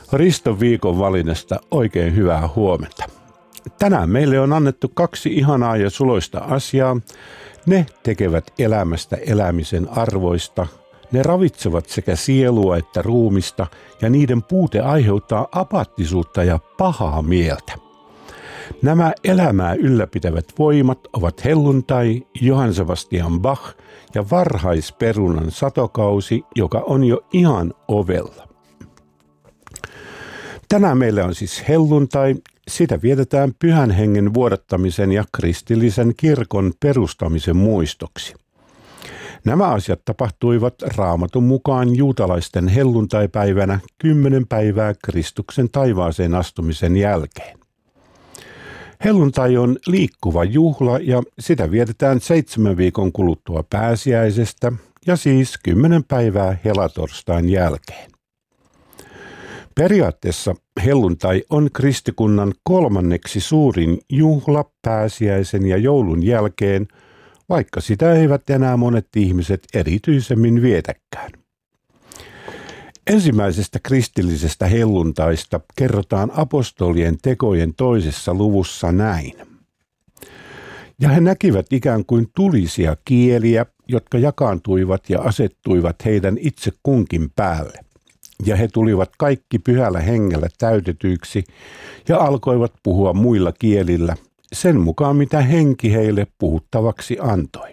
Riston viikon valinnasta oikein hyvää huomenta. Tänään meille on annettu 2 ihanaa ja suloista asiaa. Ne tekevät elämästä elämisen arvoista. Ne ravitsevat sekä sielua että ruumista ja niiden puute aiheuttaa apaattisuutta ja pahaa mieltä. Nämä elämää ylläpitävät voimat ovat helluntai, Johann Sebastian Bach ja varhaisperunan satokausi, joka on jo ihan ovella. Tänään meillä on siis helluntai. Sitä vietetään Pyhän Hengen vuodattamisen ja kristillisen kirkon perustamisen muistoksi. Nämä asiat tapahtuivat Raamatun mukaan juutalaisten helluntaipäivänä 10 päivää Kristuksen taivaaseen astumisen jälkeen. Helluntai on liikkuva juhla ja sitä vietetään 7 viikon kuluttua pääsiäisestä ja siis 10 päivää helatorstain jälkeen. Periaatteessa helluntai on kristikunnan 3. suurin juhla pääsiäisen ja joulun jälkeen, vaikka sitä eivät enää monet ihmiset erityisemmin vietäkään. Ensimmäisestä kristillisestä helluntaista kerrotaan apostolien tekojen 2. luvussa näin. Ja he näkivät ikään kuin tulisia kieliä, jotka jakaantuivat ja asettuivat heidän itse kunkin päälle. Ja he tulivat kaikki Pyhällä Hengellä täytetyiksi ja alkoivat puhua muilla kielillä, sen mukaan mitä henki heille puhuttavaksi antoi.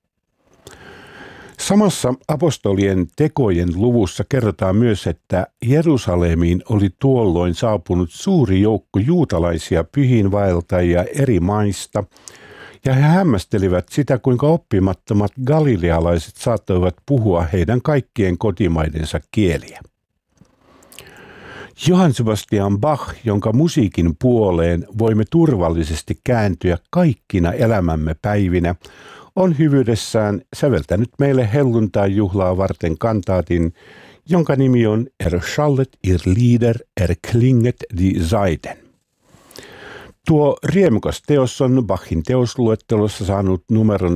Samassa apostolien tekojen luvussa kerrotaan myös, että Jerusalemiin oli tuolloin saapunut suuri joukko juutalaisia pyhiinvaeltajia eri maista, ja he hämmästelivät sitä, kuinka oppimattomat galilealaiset saattoivat puhua heidän kaikkien kotimaidensa kieliä. Johann Sebastian Bach, jonka musiikin puoleen voimme turvallisesti kääntyä kaikkina elämämme päivinä, on hyvyydessään säveltänyt meille helluntai-juhlaa varten kantaatin, jonka nimi on Erschallet ihr Lieder, erklinget die Saiten. Tuo riemukas teos on Bachin teosluettelossa saanut numeron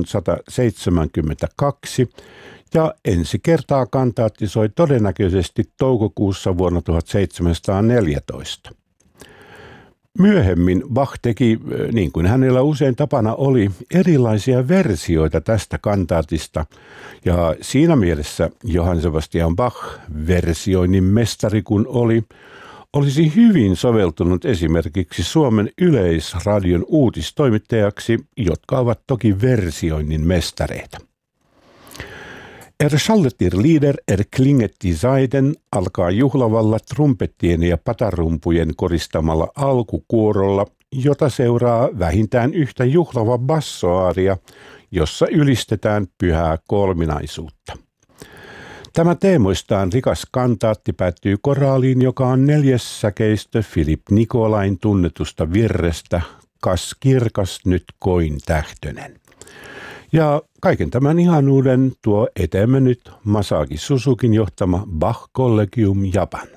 172 ja ensi kertaa kantaatti soi todennäköisesti toukokuussa vuonna 1714. Myöhemmin Bach teki, niin kuin hänellä usein tapana oli, erilaisia versioita tästä kantaatista, ja siinä mielessä Johann Sebastian Bach, versioinnin mestari kun olisi hyvin soveltunut esimerkiksi Suomen Yleisradion uutistoimittajaksi, jotka ovat toki versioinnin mestareita. Erschallet ihr Lieder, erklinget die Saiten alkaa juhlavalla trumpettien ja patarumpujen koristamalla alkukuorolla, jota seuraa vähintään yhtä juhlava bassoaaria, jossa ylistetään pyhää kolminaisuutta. Tämä teemoistaan rikas kantaatti päättyy koraaliin, joka on 4. säkeistö Philipp Nicolain tunnetusta virrestä Kas kirkas nyt koin tähtönen. Ja kaiken tämän ihanuuden tuo eteemme nyt Masaki Suzukin johtama Bach Collegium Japan.